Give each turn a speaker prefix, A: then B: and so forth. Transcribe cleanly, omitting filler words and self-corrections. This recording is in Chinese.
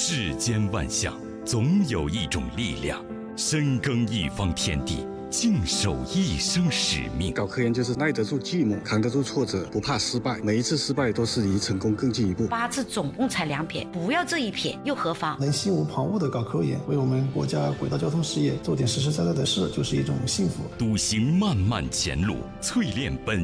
A: 世间万象，总有一种力量，深耕一方天地，静守一生使命。
B: 搞科研就是耐得住寂寞，扛得住挫折，不怕失败，每一次失败都是离成功更进一步。
C: 8次总共才2撇，不要这一撇又何妨？
D: 能心无旁骛的搞科研，为我们国家轨道交通事业做点实实在在的事，就是一种幸福。
A: 笃行漫漫前路，淬炼本